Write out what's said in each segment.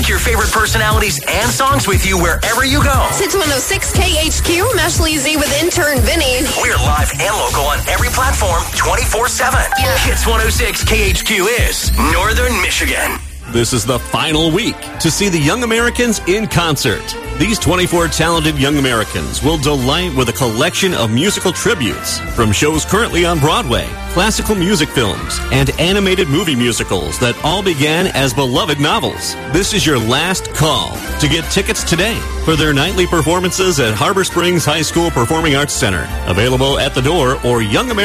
Take your favorite personalities and songs with you wherever you go. Hits 106 KHQ, Meshley Z with intern Vinny. We're live and local on every platform 24/7. Yeah. Hits 106 KHQ is Northern Michigan. This is the final week to see the Young Americans in concert. These 24 talented Young Americans will delight with a collection of musical tributes from shows currently on Broadway, classical music films, and animated movie musicals that all began as beloved novels. This is your last call to get tickets today for their nightly performances at Harbor Springs High School Performing Arts Center. Available at the door or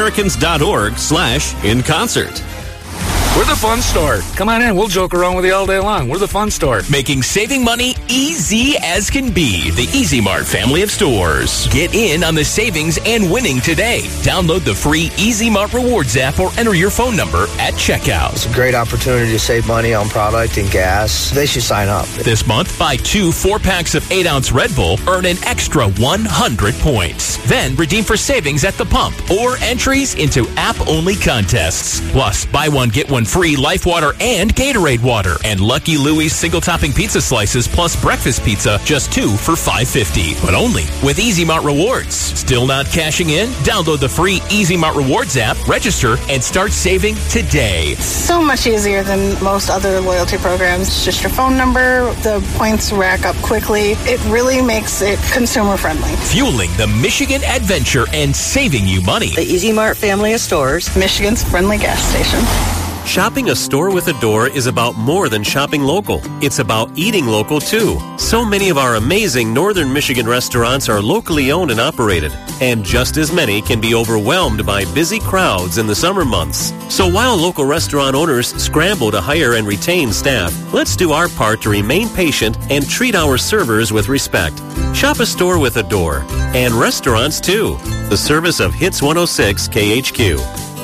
youngamericans.org/in-concert. We're the fun store. Come on in. We'll joke around with you all day long. We're the fun store. Making saving money easy as can be. The Easy Mart family of stores. Get in on the savings and winning today. Download the free Easy Mart Rewards app or enter your phone number at checkout. It's a great opportunity to save money on product and gas. They should sign up. This month, buy 2 4-packs of 8-ounce Red Bull, earn an extra 100 points. Then redeem for savings at the pump or entries into app-only contests. Plus, buy one, get one free Life Water and Gatorade water. And Lucky Louie's single-topping pizza slices plus breakfast pizza, just 2 for $5.50. But only with Easy Mart Rewards. Still not cashing in? Download the free Easy Mart Rewards app, register, and start saving today. So much easier than most other loyalty programs. It's just your phone number. The points rack up quickly. It really makes it consumer-friendly. Fueling the Michigan adventure and saving you money. The Easy Mart family of stores. Michigan's friendly gas station. Shopping a store with a door is about more than shopping local. It's about eating local, too. So many of our amazing Northern Michigan restaurants are locally owned and operated, and just as many can be overwhelmed by busy crowds in the summer months. So while local restaurant owners scramble to hire and retain staff, let's do our part to remain patient and treat our servers with respect. Shop a store with a door, and restaurants, too. The service of Hits 106 KHQ.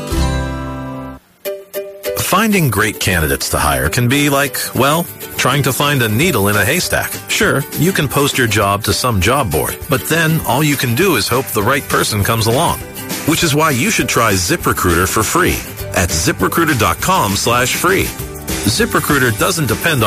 Finding great candidates to hire can be like, well, trying to find a needle in a haystack. Sure, you can post your job to some job board, but then all you can do is hope the right person comes along. Which is why you should try ZipRecruiter for free at ZipRecruiter.com/free. ZipRecruiter doesn't depend on